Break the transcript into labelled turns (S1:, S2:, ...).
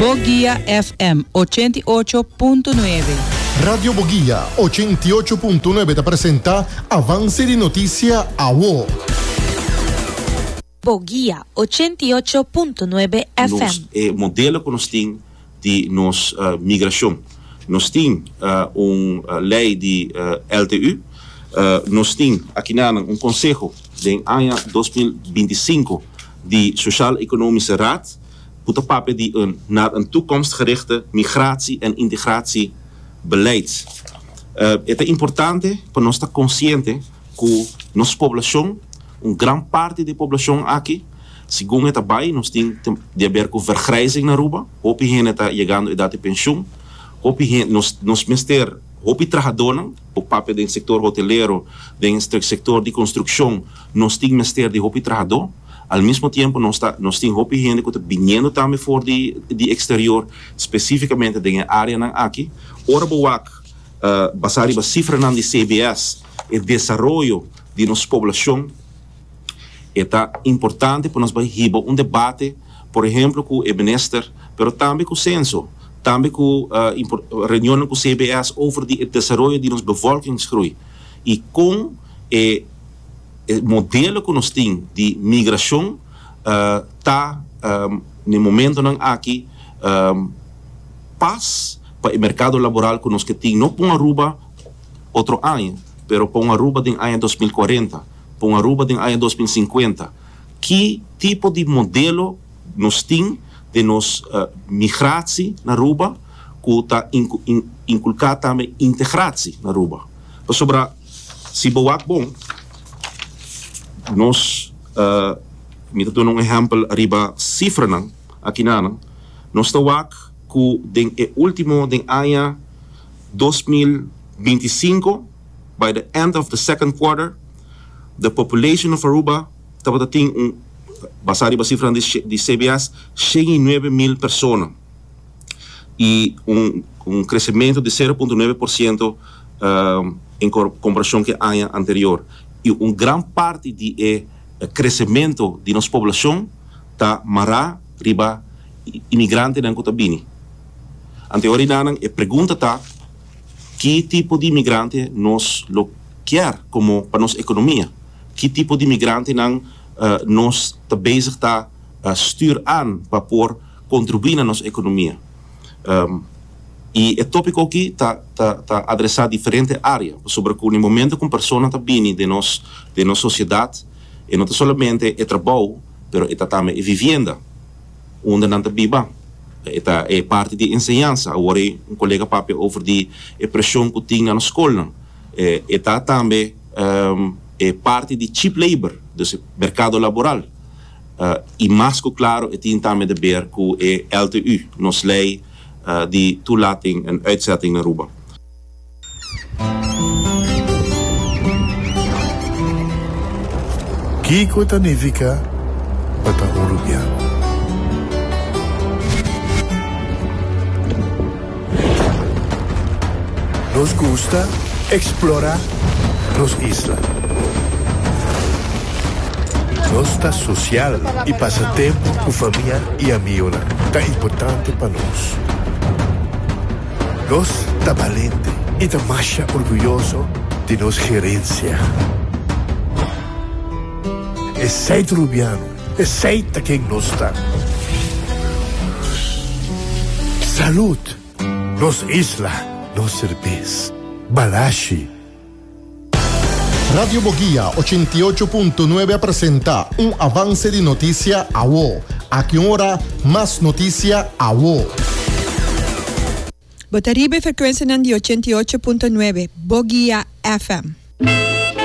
S1: Boguía FM 88.9.
S2: Radio Boguía 88.9 te presenta Avance de Noticia AWO.
S3: Boguía 88.9 FM.
S4: Modelo que nós temos de migração. Nós temos lei de LTU. Nós temos aqui conselho de ano 2025 de Sociaal-Economische Raad. Puta papel die naar een toekomstgerichte migratie- en integratiebeleid. Het is importante para nós estar consciente que nossa população, grande parte da população aqui, segundo het daarbij, nós temos de ver com vergrijzing na Aruba, hoop je está chegando à idade de pensioen, hoop je nos mister, hoop je trabalhadores, o papel do setor hoteleiro, do setor de construção, nós temos mister de hoop je trabalhador. Al mesmo tempo, nós temos hoop gente que está vindo também fora de exterior, especificamente da área aqui. Ora, basado na cifra de CBS, o desenvolvimento de nossa população é importante para nós ter debate, por exemplo, com o bem-estar, mas também com o censo, também com a reunião com o CBS over o desenvolvimento de nossa bevolkingsgroei. E com o modelo que nós temos de migração está, no momento aqui, paz para o mercado laboral que nós temos, não para Aruba outro ano, mas para Aruba em ano 2040, para Aruba em ano 2050. Que tipo de modelo nós temos de nossa migração na Aruba que está inculcado também integração na Aruba? Sobre se boak bom, nós, me dou exemplo arriba cifra aqui nós estamos com o último ano 2025, by the end of the second quarter, the population of Aruba estava tendo basado na cifra de CBS 109,000 pessoas e crescimento de 0,9% em comparação com o ano anterior. E grande parte do crescimento de nossa população está mará riba imigrante na Cotabini. Anteriormente, a pergunta está que tipo de imigrante nós quer como para nossa economia? Que tipo de imigrante nós está bezig a stuur aan para por contribuir na nossa economia? E o tópico aqui está adressado a diferentes áreas, sobre que no momento que uma pessoa está vindo de nossa sociedade, e não somente é trabalho, mas é também a vivenda, onde não está viva. É parte de ensinança. Agora, colega papi over a pressão que tinha na escola. É também parte de cheap labor, do mercado laboral. E mais que claro, tem também de ver com a LTU, nossa lei de toelating en uitzetting naar Aruba.
S5: Kiko significa para Uruguaiano. Nos gusta explorar las islas. Nossa social e passatempo com família e amigos é importante para nós. Nós está valente e está mais orgulhoso de nossa gerência. É seito rubiano, é seita quem nós está. Saúde, nos isla, nos cerveza, balashi.
S2: Radio Boguía 88.9 presenta un avance de noticia AWO. A que hora más noticia AWO.
S1: Botaribe frecuencia de 88.9 Boguía FM.